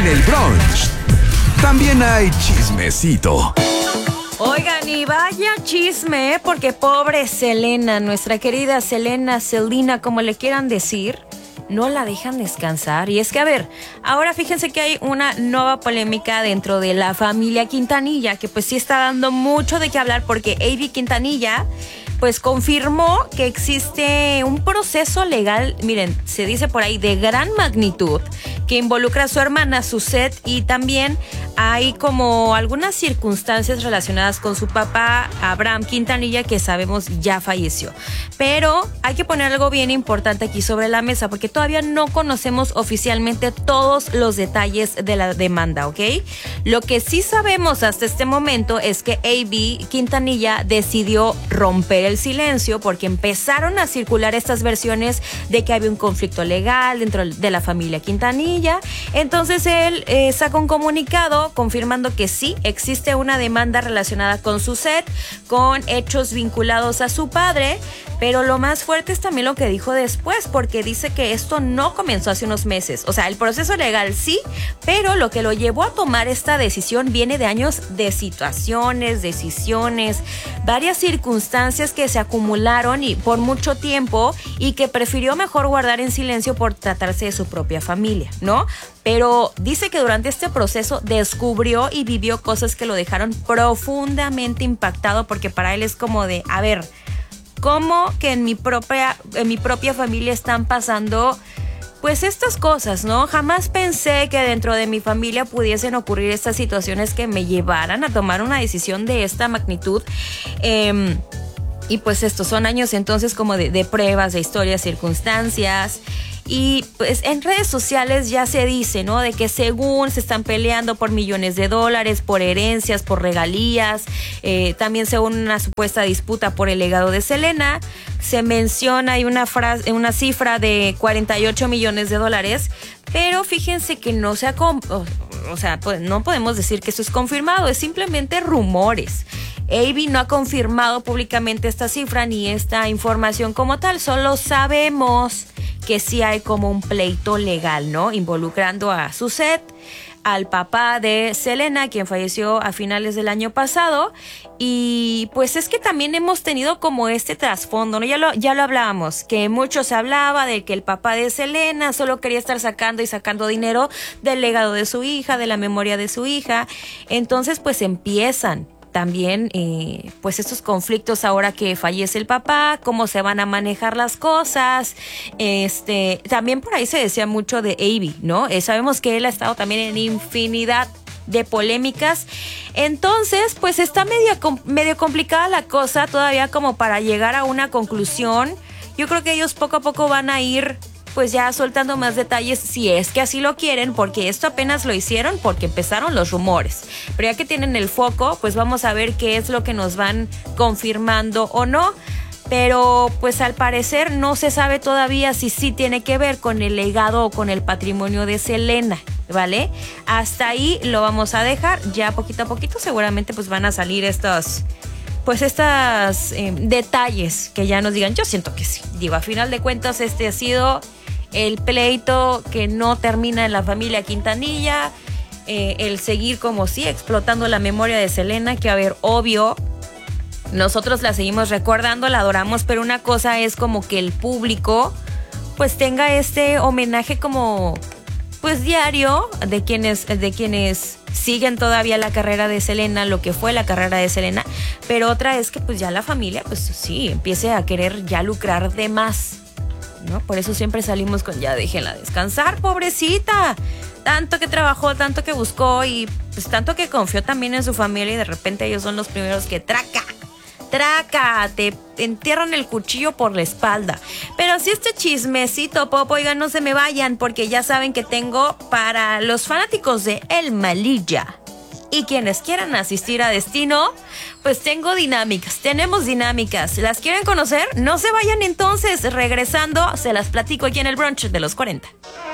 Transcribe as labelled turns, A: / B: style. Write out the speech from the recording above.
A: En el brunch también hay chismecito.
B: Oigan, y vaya chisme, porque pobre Selena, nuestra querida Selena, como le quieran decir, no la dejan descansar. Y es que, a ver, ahora fíjense que hay una nueva polémica dentro de la familia Quintanilla, que pues sí está dando mucho de qué hablar, porque Ivy Quintanilla pues confirmó que existe un proceso legal, miren, se dice por ahí, de gran magnitud, que involucra a su hermana Suzette, y también hay como algunas circunstancias relacionadas con su papá, Abraham Quintanilla, que sabemos ya falleció. Pero hay que poner algo bien importante aquí sobre la mesa, porque todavía no conocemos oficialmente todos los detalles de la demanda, ¿ok? Lo que sí sabemos hasta este momento es que Ivy Quintanilla decidió romper el silencio, porque empezaron a circular estas versiones de que había un conflicto legal dentro de la familia Quintanilla. Entonces él saca un comunicado confirmando que sí existe una demanda relacionada con Suzette, con hechos vinculados a su padre. Pero lo más fuerte es también lo que dijo después, porque dice que esto no comenzó hace unos meses. O sea, el proceso legal sí, pero lo que lo llevó a tomar esta decisión viene de años de situaciones, decisiones, varias circunstancias que se acumularon y por mucho tiempo, y que prefirió mejor guardar en silencio por tratarse de su propia familia, ¿no? Pero dice que durante este proceso descubrió y vivió cosas que lo dejaron profundamente impactado, porque para él es como de, a ver, ¿cómo que en mi propia familia están pasando pues estas cosas, ¿no? Jamás pensé que dentro de mi familia pudiesen ocurrir estas situaciones que me llevaran a tomar una decisión de esta magnitud. Y pues estos son años entonces como de pruebas, de historias, circunstancias. Y pues en redes sociales ya se dice, ¿no? De que según se están peleando por millones de dólares, por herencias, por regalías, también según una supuesta disputa por el legado de Selena. Se menciona hay una cifra de 48 millones de dólares, pero fíjense que no se ha pues no podemos decir que eso es confirmado, es simplemente rumores. Ivy no ha confirmado públicamente esta cifra ni esta información como tal, solo sabemos que sí hay como un pleito legal, ¿no? Involucrando a Suzette, al papá de Selena, quien falleció a finales del año pasado. Y pues es que también hemos tenido como este trasfondo, ¿no? Ya lo hablábamos, que mucho se hablaba de que el papá de Selena solo quería estar sacando dinero del legado de su hija, de la memoria de su hija. Entonces pues empiezan también pues estos conflictos ahora que fallece el papá, cómo se van a manejar las cosas. También por ahí se decía mucho de Ivy, ¿no? Sabemos que él ha estado también en infinidad de polémicas. Entonces pues está medio complicada la cosa todavía como para llegar a una conclusión. Yo creo que ellos poco a poco van a ir pues ya soltando más detalles si es que así lo quieren, porque esto apenas lo hicieron porque empezaron los rumores. Pero ya que tienen el foco, pues vamos a ver qué es lo que nos van confirmando o no. Pero pues al parecer no se sabe todavía si sí tiene que ver con el legado o con el patrimonio de Selena, ¿vale? Hasta ahí lo vamos a dejar. Ya poquito a poquito seguramente pues van a salir estos detalles que ya nos digan. Yo siento que sí. Digo, a final de cuentas este ha sido el pleito que no termina en la familia Quintanilla, el seguir como sí explotando la memoria de Selena, que a ver, obvio, nosotros la seguimos recordando, la adoramos, pero una cosa es como que el público pues tenga este homenaje como pues diario de quienes siguen todavía la carrera de Selena, lo que fue la carrera de Selena, pero otra es que pues ya la familia pues sí empiece a querer ya lucrar de más, ¿no? Por eso siempre salimos con ya déjenla descansar, pobrecita. Tanto que trabajó, tanto que buscó y pues tanto que confió también en su familia, y de repente ellos son los primeros que traca, te entierran el cuchillo por la espalda. Pero si este chismecito, Pop, oigan, no se me vayan, porque ya saben que tengo para los fanáticos de El Malilla y quienes quieran asistir a Destino, pues tenemos dinámicas. ¿Las quieren conocer? No se vayan entonces, regresando, se las platico aquí en el brunch de los 40.